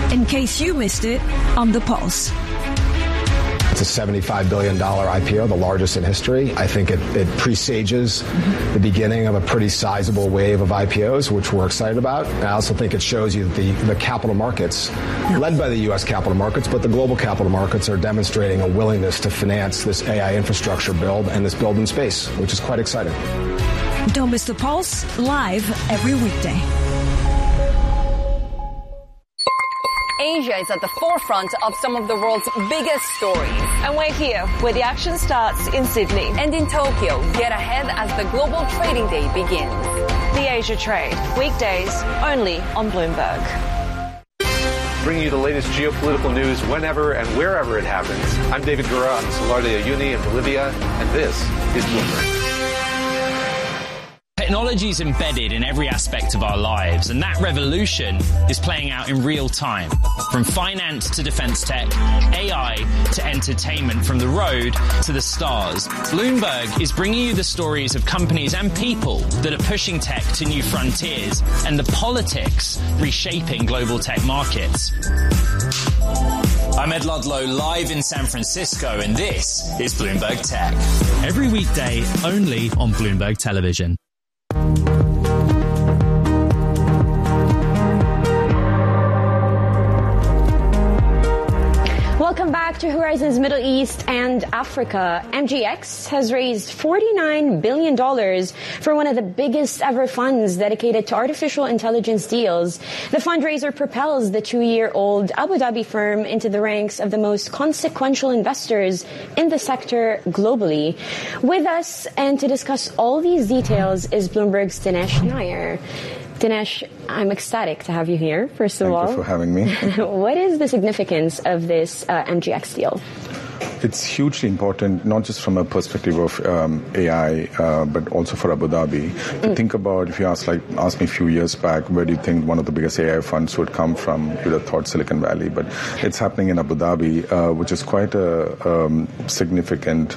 in case you missed it on The Pulse. It's a $75 billion IPO, the largest in history. I think it presages the beginning of a pretty sizable wave of IPOs, which we're excited about. And I also think it shows you that the capital markets, led by the U.S. capital markets, but the global capital markets are demonstrating a willingness to finance this AI infrastructure build and this build in space, which is quite exciting. Don't miss The Pulse, live every weekday. Asia is at the forefront of some of the world's biggest stories. And we're here, where the action starts in Sydney. And in Tokyo, get ahead as the global trading day begins. The Asia Trade, weekdays only on Bloomberg. Bringing you the latest geopolitical news whenever and wherever it happens. I'm David Gura on the Salar de Uyuni in Bolivia, and this is Bloomberg. Technology is embedded in every aspect of our lives, and that revolution is playing out in real time. From finance to defense tech, AI to entertainment, from the road to the stars. Bloomberg is bringing you the stories of companies and people that are pushing tech to new frontiers, and the politics reshaping global tech markets. I'm Ed Ludlow, live in San Francisco, and this is Bloomberg Tech. Every weekday only on Bloomberg Television. Welcome back to Horizons Middle East and Africa. MGX has raised $49 billion for one of the biggest ever funds dedicated to artificial intelligence deals. The fundraiser propels the 2-year-old Abu Dhabi firm into the ranks of the most consequential investors in the sector globally. With us and to discuss all these details is Bloomberg's Dinesh Nair. Dinesh, I'm ecstatic to have you here, first of all. Thank you for having me. What is the significance of this MGX deal? It's hugely important, not just from a perspective of AI, but also for Abu Dhabi. To think about, if you ask me a few years back, where do you think one of the biggest AI funds would come from? You'd have thought Silicon Valley, but it's happening in Abu Dhabi, which is quite a significant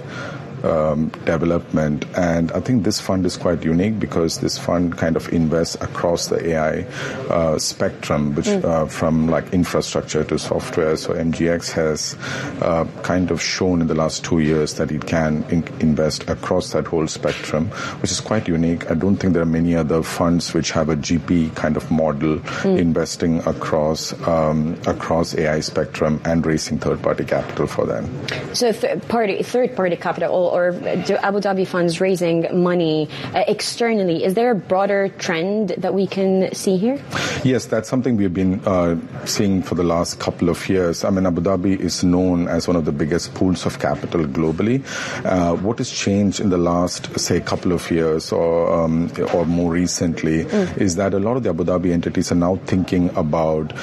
development. And I think this fund is quite unique because this fund kind of invests across the AI spectrum, which from like infrastructure to software. So MGX has kind of shown in the last 2 years that it can invest across that whole spectrum, which is quite unique. I don't think there are many other funds which have a GP kind of model investing across AI spectrum and raising third-party capital for them. So third-party capital, or do Abu Dhabi funds raising money externally? Is there a broader trend that we can see here? Yes, that's something we've been seeing for the last couple of years. I mean, Abu Dhabi is known as one of the biggest pools of capital globally. What has changed in the last, say, couple of years or more recently is that a lot of the Abu Dhabi entities are now thinking about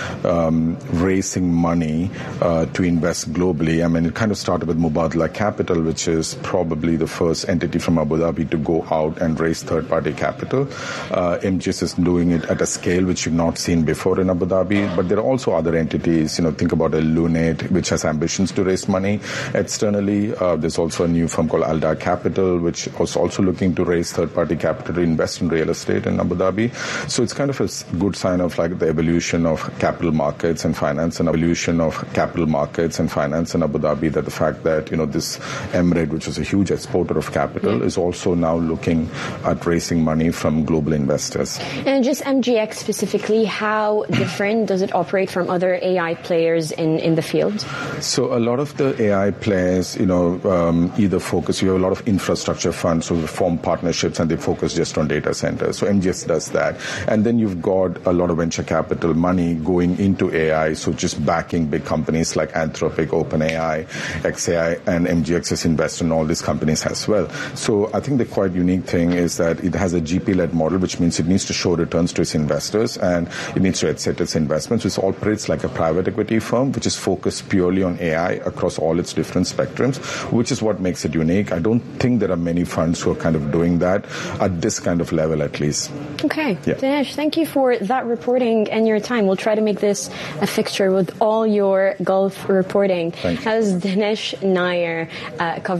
raising money to invest globally. I mean, it kind of started with Mubadala Capital, which is probably the first entity from Abu Dhabi to go out and raise third-party capital. MGS is doing it at a scale which you've not seen before in Abu Dhabi, but there are also other entities. Think about a Lunate, which has ambitions to raise money externally. There's also a new firm called Aldar Capital, which was also looking to raise third-party capital to invest in real estate in Abu Dhabi. So it's kind of a good sign of like the evolution of capital markets and finance, and evolution of capital markets and finance in Abu Dhabi, that the fact that, this Emirate, which is a huge exporter of capital, is also now looking at raising money from global investors. And just MGX specifically, how different does it operate from other AI players in the field? So a lot of the AI players, either focus, you have a lot of infrastructure funds who form partnerships and they focus just on data centers. So MGX does that. And then you've got a lot of venture capital money going into AI, so just backing big companies like Anthropic, OpenAI, XAI, and MGX has invested in all these companies as well. So I think the quite unique thing is that it has a GP-led model, which means it needs to show returns to its investors and it needs to set its investments, which operates like a private equity firm, which is focused purely on AI across all its different spectrums, which is what makes it unique. I don't think there are many funds who are kind of doing that at this kind of level, at least. Okay. Yeah. Dinesh, thank you for that reporting and your time. We'll try to make this a fixture with all your Gulf reporting. Thank you. That was Dinesh Nair covering all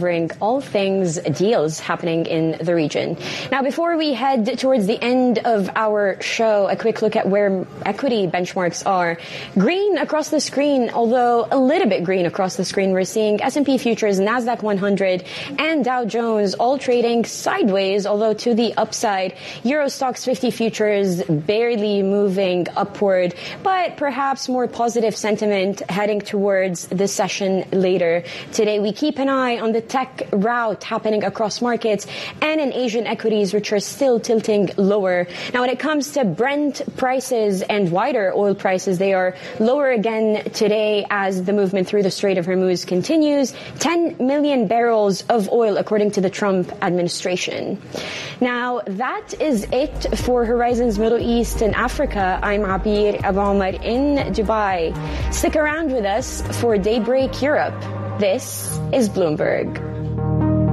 all things deals happening in the region. Now, before we head towards the end of our show, a quick look at where equity benchmarks are. Green across the screen, although a little bit green across the screen. We're seeing S&P futures, NASDAQ 100, and Dow Jones all trading sideways, although to the upside. Euro Stoxx 50 futures barely moving upward, but perhaps more positive sentiment heading towards the session later today. We keep an eye on the tech rout happening across markets and in Asian equities, which are still tilting lower. Now, when it comes to Brent prices and wider oil prices, they are lower again today as the movement through the Strait of Hormuz continues. 10 million barrels of oil, according to the Trump administration. Now, that is it for Horizons Middle East and Africa. I'm Abir Abomar in Dubai. Stick around with us for Daybreak Europe. This is Bloomberg.